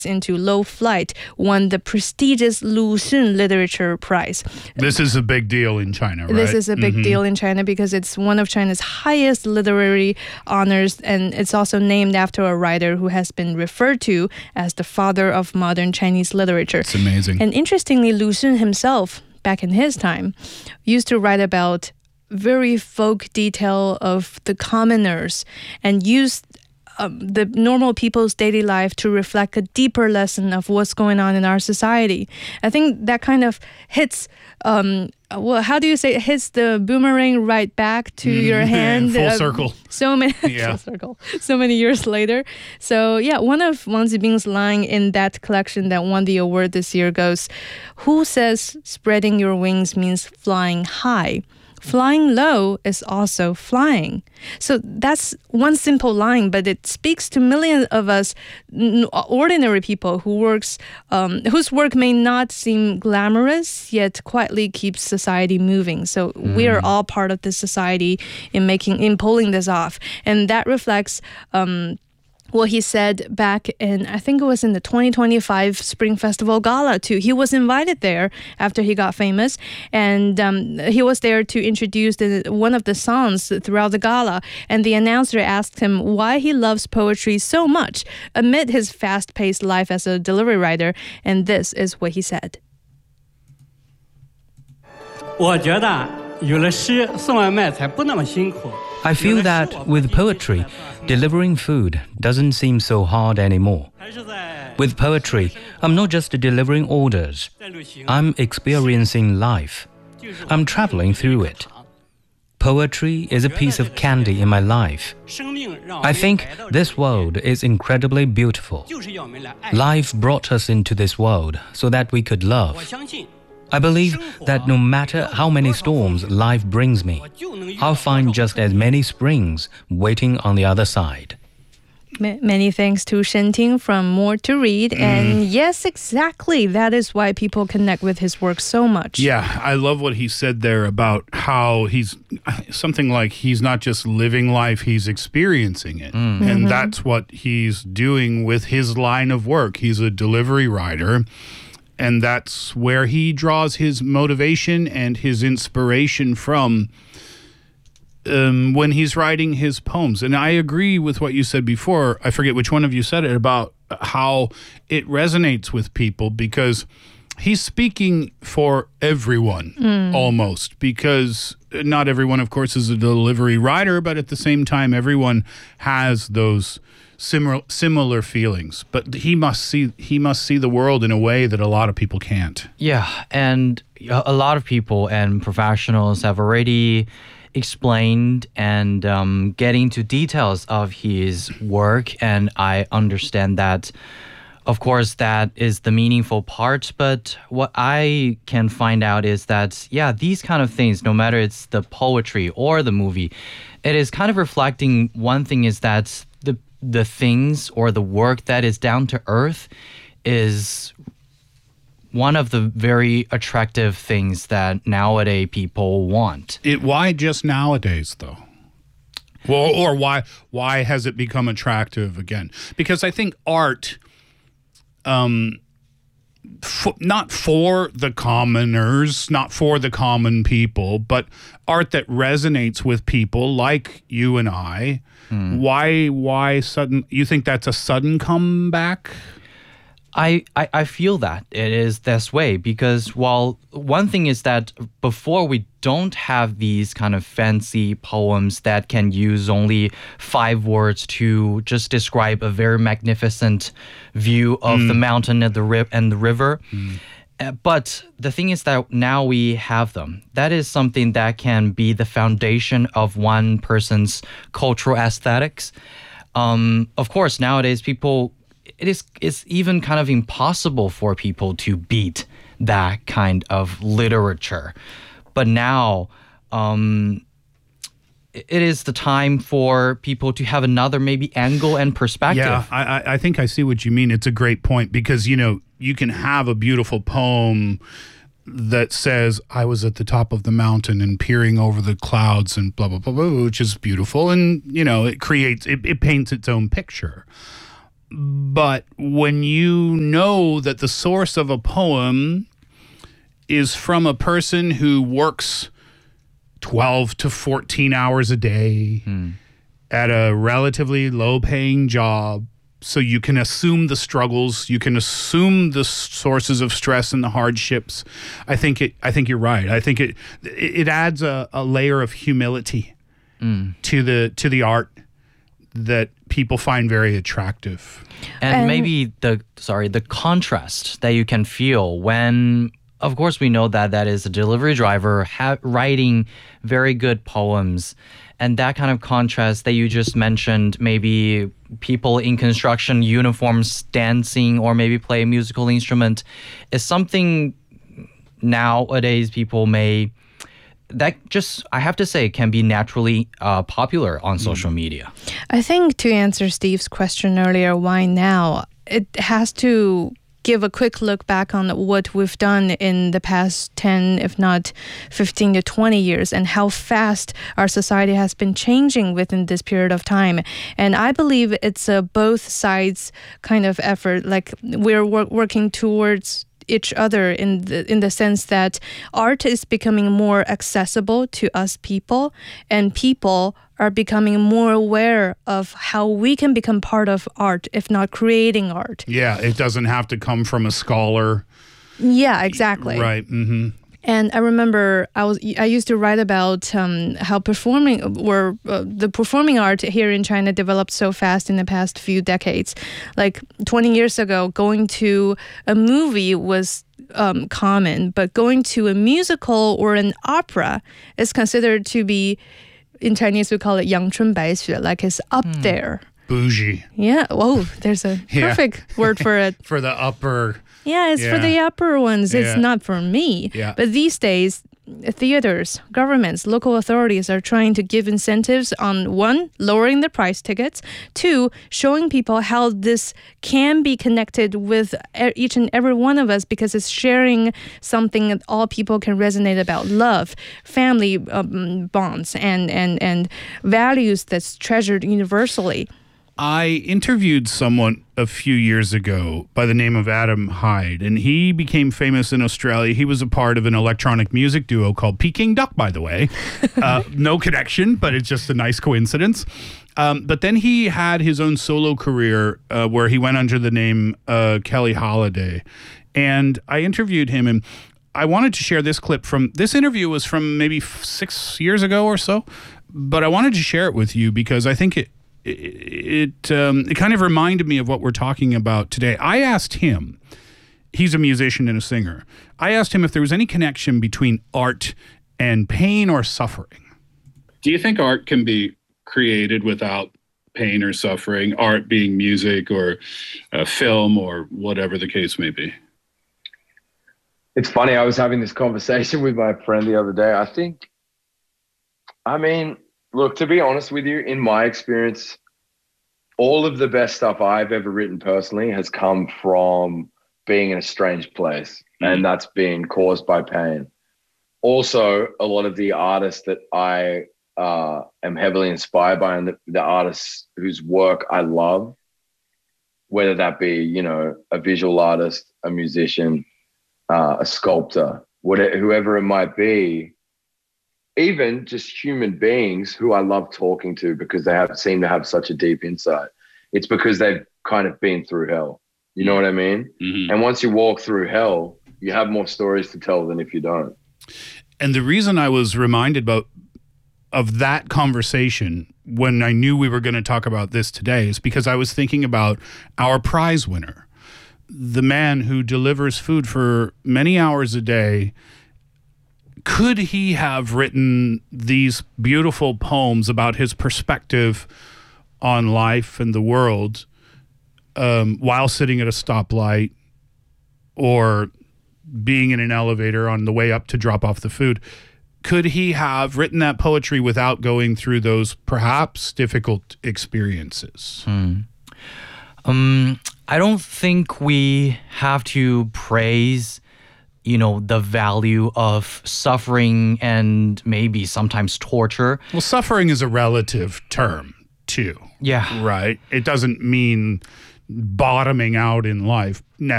into low flight won the prestigious Lu Xun Literature Prize. This is a big deal in China, right? This is a big deal in China because it's one of China's highest literary honors, and it's also named after a writer who has been referred to as the father of modern Chinese literature. It's amazing. And interestingly, Lu Xun himself, back in his time, used to write about very folk detail of the commoners and used the normal people's daily life to reflect a deeper lesson of what's going on in our society. I think that kind of hits, how do you say, it hits the boomerang right back to your hand. Full circle. So many, full circle, so many years later. So yeah, one of Wang Zibing's line in that collection that won the award this year goes, "Who says spreading your wings means flying high? Flying low is also flying." So that's one simple line, but it speaks to millions of us, ordinary people whose work may not seem glamorous, yet quietly keeps society moving. So we are all part of this society in pulling this off. And that reflects what he said back in, I think it was in the 2025 Spring Festival Gala too. He was invited there after he got famous, and he was there to introduce one of the songs throughout the gala. And the announcer asked him why he loves poetry so much amid his fast-paced life as a delivery rider, and this is what he said. 我觉得有了诗送外卖才不那么辛苦。 I feel that with poetry, delivering food doesn't seem so hard anymore. With poetry, I'm not just delivering orders. I'm experiencing life. I'm traveling through it. Poetry is a piece of candy in my life. I think this world is incredibly beautiful. Life brought us into this world so that we could love. I believe that no matter how many storms life brings me, I'll find just as many springs waiting on the other side. Many thanks to Shen Ting from More to Read. And yes, exactly. That is why people connect with his work so much. Yeah, I love what he said there about how he's something like he's not just living life, he's experiencing it. And that's what he's doing with his line of work. He's a delivery rider. And that's where he draws his motivation and his inspiration from when he's writing his poems. And I agree with what you said before. I forget which one of you said it, about how it resonates with people, because he's speaking for everyone almost, because not everyone, of course, is a delivery rider, but at the same time, everyone has those similar feelings, but he must see the world in a way that a lot of people can't. Yeah, and a lot of people and professionals have already explained and getting into details of his work, and I understand that, of course, that is the meaningful part. But what I can find out is that, yeah, these kind of things, no matter it's the poetry or the movie, it is kind of reflecting one thing, is that the things or the work that is down to earth is one of the very attractive things that nowadays people want. Why just nowadays, though? Well, or why has it become attractive again? Because I think art, not for the commoners, not for the common people, but art that resonates with people like you and I. Why sudden? You think that's a sudden comeback? I feel that it is this way because, while one thing is that before we don't have these kind of fancy poems that can use only 5 words to just describe a very magnificent view of the mountain and the river. But the thing is that now we have them. That is something that can be the foundation of one person's cultural aesthetics. Of course, nowadays it's even kind of impossible for people to beat that kind of literature. But now, it is the time for people to have another maybe angle and perspective. Yeah, I think I see what you mean. It's a great point because, you can have a beautiful poem that says, I was at the top of the mountain and peering over the clouds and blah, blah, blah, blah, which is beautiful. And, it paints its own picture. But when you know that the source of a poem is from a person who works 12 to 14 hours a day at a relatively low-paying job, so you can assume the struggles, you can assume the sources of stress and the hardships. I think you're right. I think it adds a layer of humility to the art that people find very attractive. And maybe the contrast that you can feel when, of course, we know that is a delivery driver writing very good poems. And that kind of contrast that you just mentioned, maybe people in construction uniforms dancing or maybe play a musical instrument, is something nowadays people may, that just, I have to say, can be naturally popular on social media. I think to answer Steve's question earlier, why now? It has to give a quick look back on what we've done in the past 10, if not 15 to 20 years, and how fast our society has been changing within this period of time. And I believe it's a both sides kind of effort. Like we're working towards each other in the sense that art is becoming more accessible to us people, and people are becoming more aware of how we can become part of art, if not creating art. Yeah, it doesn't have to come from a scholar. Yeah, exactly. Right. Mm-hmm. And I remember I used to write about how the performing art here in China developed so fast in the past few decades. Like 20 years ago, going to a movie was common, but going to a musical or an opera is considered to be, in Chinese we call it 阳春白雪, like it's up there. Bougie. Yeah. Whoa, there's a perfect word for it. For the upper. Yeah, it's for the upper ones. It's not for me. Yeah. But these days, theaters, governments, local authorities are trying to give incentives on, one, lowering the price tickets, two, showing people how this can be connected with each and every one of us because it's sharing something that all people can resonate about: love, family bonds, and values that's treasured universally. I interviewed someone a few years ago by the name of Adam Hyde, and he became famous in Australia. He was a part of an electronic music duo called Peking Duck, by the way. No connection, but it's just a nice coincidence. But then he had his own solo career where he went under the name Kelly Holiday. And I interviewed him, and I wanted to share this clip from this interview. Was from maybe 6 years ago or so, but I wanted to share it with you because I think it kind of reminded me of what we're talking about today. I asked him, he's a musician and a singer. I asked him if there was any connection between art and pain or suffering. Do you think art can be created without pain or suffering? Art being music or film or whatever the case may be. It's funny. I was having this conversation with my friend the other day. Look, to be honest with you, in my experience, all of the best stuff I've ever written personally has come from being in a strange place, and that's been caused by pain. Also, a lot of the artists that I am heavily inspired by, and the artists whose work I love, whether that be, a visual artist, a musician, a sculptor, whoever it might be, even just human beings who I love talking to because they seem to have such a deep insight. It's because they've kind of been through hell. You know what I mean? Mm-hmm. And once you walk through hell, you have more stories to tell than if you don't. And the reason I was reminded of that conversation when I knew we were going to talk about this today is because I was thinking about our prize winner, the man who delivers food for many hours a day. Could he have written these beautiful poems about his perspective on life and the world while sitting at a stoplight or being in an elevator on the way up to drop off the food? Could he have written that poetry without going through those perhaps difficult experiences? I don't think we have to praise the value of suffering and maybe sometimes torture. Well, suffering is a relative term too. Yeah. Right? It doesn't mean bottoming out in life